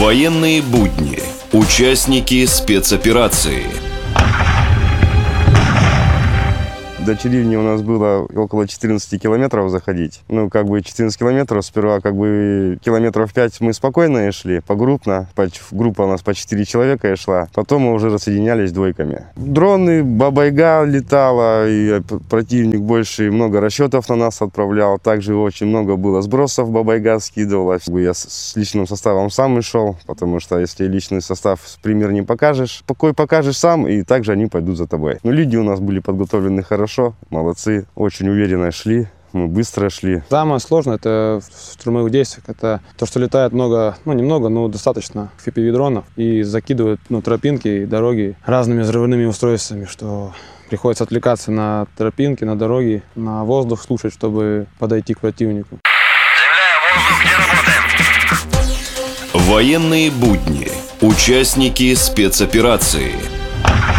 Военные будни. Участники спецоперации. До Чирильни у нас было около 14 километров заходить. 14 километров. Сперва километров 5 мы спокойно шли, погруппно. Группа у нас по 4 человека и шла. Потом мы уже рассоединялись двойками. Дроны, Бабайга летала, и противник больше, много расчетов на нас отправлял. Также очень много было сбросов, Бабайга скидывала. Я с личным составом сам и шел, потому что если личный состав пример не покажешь, какой покажешь сам, и также они пойдут за тобой. Люди у нас были подготовлены хорошо. Молодцы, очень уверенно шли, мы быстро шли. Самое сложное это в штурмовых действиях, это то, что летает много, немного, но достаточно FPV-дронов и закидывают тропинки и дороги разными взрывными устройствами, что приходится отвлекаться на тропинки, на дороги, на воздух слушать, чтобы подойти к противнику. Земля, воздух, где работаем? Военные будни. Участники спецоперации.